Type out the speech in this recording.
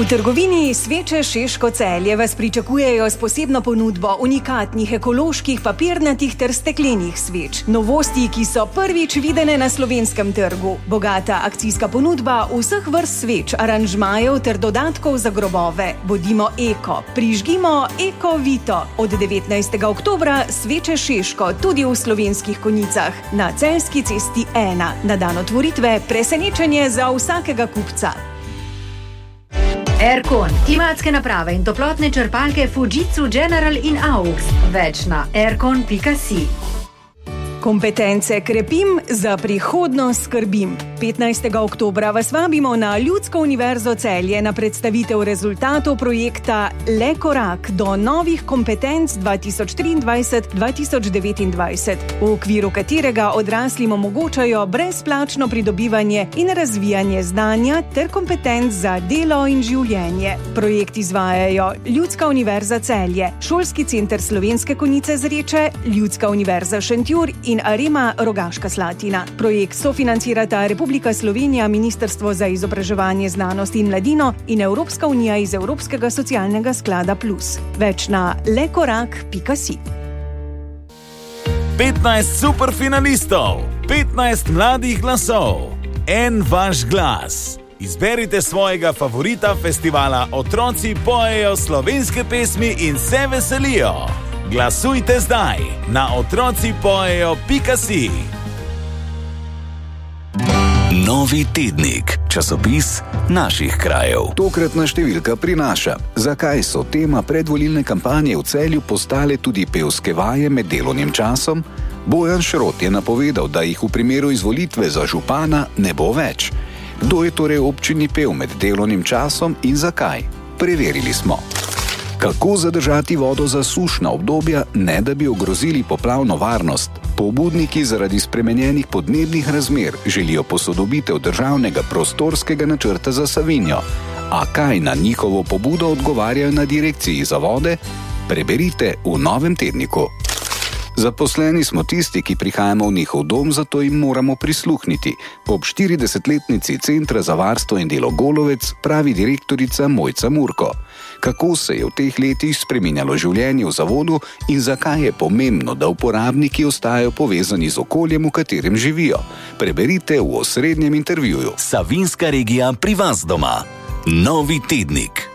V trgovini Sveče Šeško Celje vas pričakujejo s posebno ponudbo unikatnih ekoloških papirnatih ter steklenih sveč. Novosti, ki so prvič videne na slovenskem trgu. Bogata akcijska ponudba vseh vrst sveč, aranžmajev ter dodatkov za grobove. Bodimo eko, prižgimo Eko Vito. Od 19. oktobra Sveče Šeško tudi v Slovenskih Konjicah na Celjski cesti 1. Na dan otvoritve presenečenje za vsakega kupca. Aircon, klimatske naprave in toplotne črpalke Fujitsu General in AUX. Več na aircon.si. Kompetence krepim, za prihodnost skrbim. 15. oktobra vas vabimo na Ljudsko univerzo Celje na predstavitev rezultatov projekta Le korak do novih kompetenc 2023-2029, v okviru katerega odraslim omogočajo brezplačno pridobivanje in razvijanje znanja ter kompetenc za delo in življenje. Projekt izvajajo Ljudska univerza Celje, Šolski center Slovenske Konjice Zreče, Ljudska univerza Šentjur in Arema Rogaška Slatina. Projekt sofinancirata Republika Slovenija, Ministrstvo za izobraževanje, znanost in mladino in Evropska unija iz Evropskega socialnega sklada Plus. Več na lekorak.si. 15 superfinalistov, 15 mladih glasov, en vaš glas. Izberite svojega favorita festivala Otroci pojejo slovenske pesmi in se veselijo. Glasujte zdaj na otrocipojejo.si. Novi tednik, časopis naših krajev. Tokratna številka prinaša, zakaj so tema predvolilne kampanje v Celju postale tudi pevske vaje med delovnim časom. Bojan Šrot je napovedal, da jih v primeru izvolitve za župana ne bo več. Kdo je torej v občini pel med delovnim časom in zakaj? Preverili smo. Kako zadržati vodo za sušna obdobja, ne da bi ogrozili poplavno varnost? Pobudniki zaradi spremenjenih podnebnih razmer želijo posodobitev državnega prostorskega načrta za Savinjo. A kaj na njihovo pobudo odgovarjajo na direkciji za vode? Preberite v novem tedniku. Zaposleni smo tisti, ki prihajamo v njihov dom, zato jim moramo prisluhniti. Ob 40-letnici Centra za varstvo in delo Golovec pravi direktorica Mojca Murko. Kako se je v teh letih spreminjalo življenje v zavodu in zakaj je pomembno, da uporabniki ostajajo povezani z okoljem, v katerem živijo? Preberite v osrednjem intervjuju. Savinjska regija pri vas doma. Novi tednik.